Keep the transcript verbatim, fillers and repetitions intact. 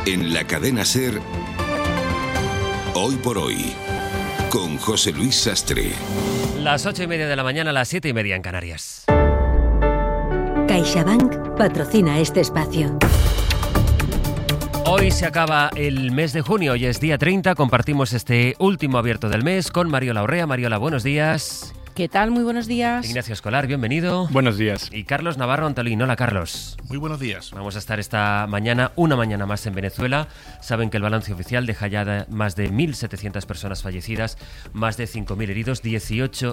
En la cadena SER, Hoy por Hoy, con José Luis Sastre. Las ocho y media de la mañana, las siete y media en Canarias. CaixaBank patrocina este espacio. Hoy se acaba el mes de junio, hoy es día treinta, compartimos este último abierto del mes con Mariola Urrea. Mariola, buenos días. ¿Qué tal? Muy buenos días. Ignacio Escolar, bienvenido. Buenos días. Y Carlos Navarro Antolín. Hola, Carlos. Muy buenos días. Vamos a estar esta mañana, una mañana más en Venezuela. Saben que el balance oficial deja ya más de mil setecientas personas fallecidas, más de cinco mil heridos, dieciocho